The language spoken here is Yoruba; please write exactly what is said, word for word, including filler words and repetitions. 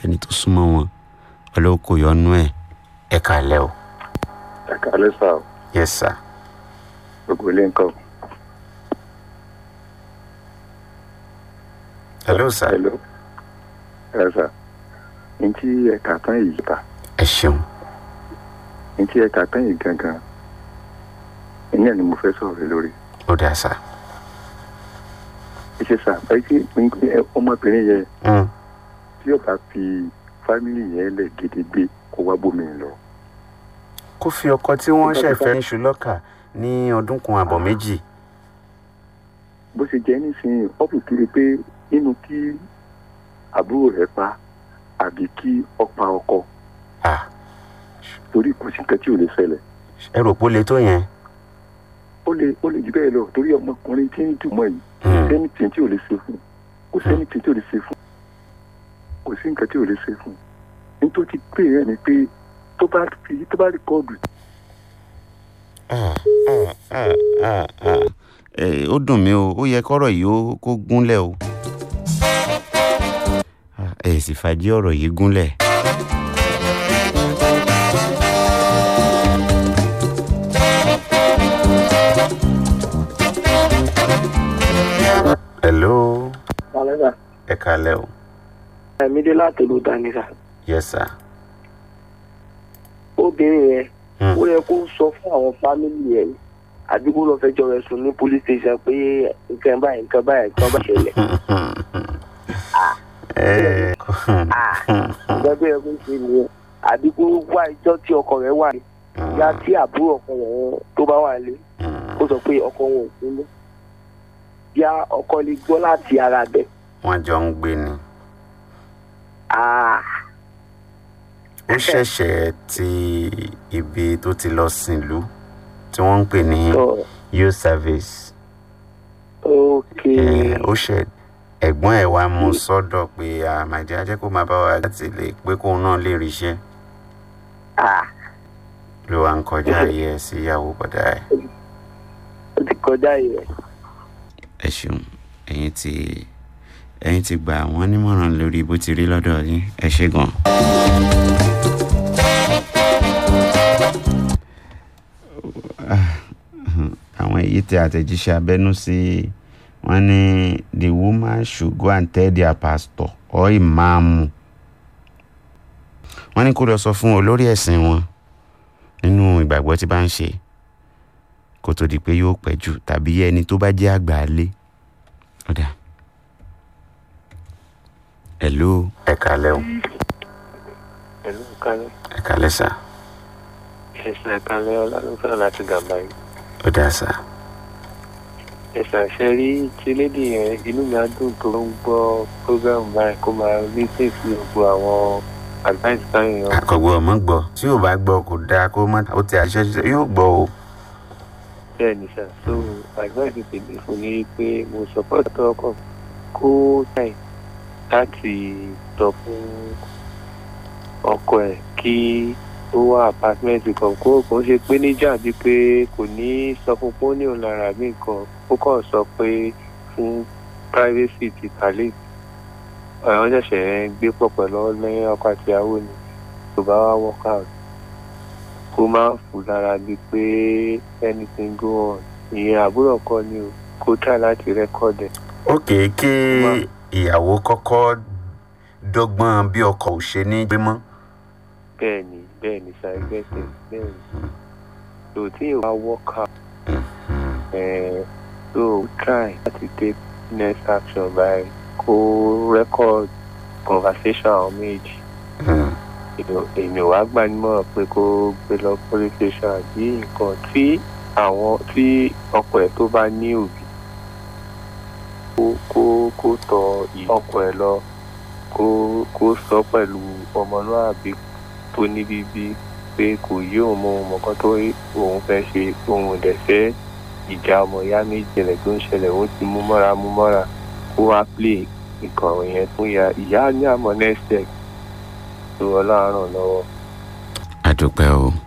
ẹni tó súnmọ́ wọn ọlọ́wọ́ kò yọnu ẹ̀ ẹ kàlẹ́ o. ẹ kàlẹ́ sà o. yes sir. gbogbo ilé nǹkan. hello sir. hello. ẹ sà n tí ẹ̀ka tán yìí ta. ẹ ṣeun. n tí ẹ̀ka tán yìí gangan ìyẹn ni mo fẹ́ sọ̀rọ̀ lórí. ó dáa sá. ẹ ṣe sà ẹ ṣe ọmọbìnrin yẹn tí ó bá fi fámìlì yẹn lẹ̀ gidigbe kó wá bómi lọ. kó fi ọkọ tí wọ́n ṣẹ̀fẹ́ ní ṣùlọ́kà ní ọdún kan àbọ̀ méjì. bó ṣe jẹ́ nísìnyí ó fi kiri pé nínú kí àbúrò rẹ̀ pa àbí kí ó pa ọkọ. torí kò sí nǹkan tí ò lè ṣẹlẹ̀. ẹ rò pé ó le tó yẹn. ó lè ó lè jù bẹ́ẹ̀ lọ torí ọmọkùnrin tí ń dùn mọ́ yìí kò sẹ́ni tí tí ò lè ṣe fún kò sẹ́ni tí tí ò lè ṣe fún kò sí nǹkan tí ò lè ṣe fún nítorí pé ẹ ní pé tó bá fi tó bá rìkọ́ọ̀dù. ó dùn mí o ó yẹ kọ́rọ̀ yìí ó kó gúnlẹ̀ o ẹ sì fàájì ọ̀rọ̀ yìí gúnlẹ̀. hello. Alẹ́ ẹ kálẹ́ o. ẹ̀mí dé láti ìlú Danisa. yes sir. obìnrin yẹn ó yẹ kó sọ fún àwọn fámìlì yẹn àbí kó lọ fẹjọ́ rẹ̀ sùn ní police station pé nǹkan báyìí nǹkan báyìí nǹkan bá ṣẹlẹ̀. nǹkan tó yẹ kó ṣe nìyẹn àbí kó wá ìjọ tí ọkọ rẹ̀ wà ní ìyá tí àbúrò ọkọ rẹ̀ tó bá wà lé kó sọ pé ọkọ wọn ò sí ní yá ọkọ lè gbọ́ láti ara bẹ̀. wọ́n jọ ń gbé ni. ó ṣẹ̀ṣẹ̀ ti ibi tó ti lọ sìnlú tí wọ́n ń pè ní youth service. ok. ó ṣe ẹ̀gbọ́n ẹ̀ wá mú sọ́dọ̀ pé àmàjẹ́ ajẹ́ kó máa bá wa láti lè pé kóun náà lè ríṣẹ́. ló wá ń kọjá ayé ẹ̀ sí ìyàwó bọ̀dá ẹ̀. ó ti kọjá ayé ẹ̀. ẹ ṣeun ẹ̀yin tí ẹ̀yin ti gbà wọ́n nímọ̀ràn lórí bó ti rí lọ́dọ̀ yín ẹ ṣé gan. àwọn èyí tẹ àtẹ̀jíṣẹ́ abẹ́nú sí wọ́n ní the woman should go and tell their pastor or imam. wọ́n ní kó lọ sọ fún olórí ẹ̀sìn wọn nínú ìgbàgbọ́ tí bá ń ṣe kó tó di pé yóò pẹ́ jù tàbí ẹni tó bá jẹ́ àgbà lé. ọ̀dà hello ẹ kálẹ́ o. hello kálẹ́. ẹ kálẹ́ sà. ẹ̀sìn ẹ̀kálẹ́ ọlá ló fẹ́ràn láti gàmbá yìí. ó dáa sà. ẹ̀sìn àṣẹ rí tí lédi yẹn inú mi á dùn tó ń gbọ́ program báyìí kó máa ní sí gbogbo àwọn advice báyìí yẹn. àkọ́gbọ́ ọmọ gbọ́ tí ò bá gbọ́ kò dáa kó má ó ti àṣẹ yóò gbọ́ o. bẹ́ẹ̀ ni sà so advice tèmi fún ni pé mo support ọkọ kó táì láti sọ fún ọkọ ẹ̀ kí ó wá apartment kan kó kó ṣe pé níjà bíi pé kò ní sọ fún pé ó ní òun lára mí kan ó kàn sọ pé fún privacy ti kàlẹ́ àwọn ṣẹ̀ṣẹ̀ ń gbé pọ̀ pẹ̀lú lẹ́yìn ọkọ àti ìyàwó ni tó bá wá work out kó má fò lára bíi pé anything go on ìyẹn àbúrò kọ́ ni o kó try láti record ẹ̀. ok kí ìyàwó kọ́kọ́ dọ́gbọ́n bí ọkọ ò ṣe ní gbé mọ́. bẹ́ẹ̀ ni bẹ́ẹ̀ ni sáré gbẹ́sẹ̀ bẹ́ẹ̀ ni so tí yóò wá work out ẹ̀ so try láti take next action by kó record conversation àwọn méjì èmi ò wá gbà nímọ̀ràn pé kó gbé lọ police station àbí nǹkan tí àwọn tí ọkọ ẹ̀ tó bá ní òbí kó kó kó tọ ọkọ ẹ̀ lọ kó kó sọ pẹ̀lú ọmọlúwàbí tó ní bíbí pé kò yí òun mọ òun mọ̀kan tó òun fẹ́ ṣe òun dẹ̀ fẹ́ ìjà ọmọ ìyá méjì rẹ̀ tó ń ṣẹlẹ̀ òun ti mú mọ́ra mú mọ́ra kó wá play nǹkan yẹn fún ìyá ìyá ní àmọ́ next step tó ọlọ́run lọ́wọ́. a dúpẹ́ o.